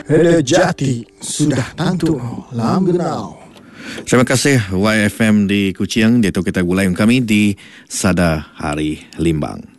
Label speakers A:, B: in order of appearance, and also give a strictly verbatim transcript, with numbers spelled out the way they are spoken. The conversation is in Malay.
A: Radio Jati sudah tentu lam genau.
B: Terima kasih Y F M di Kuching. Dia tu kita gulai kami di Sada Hari Limbang.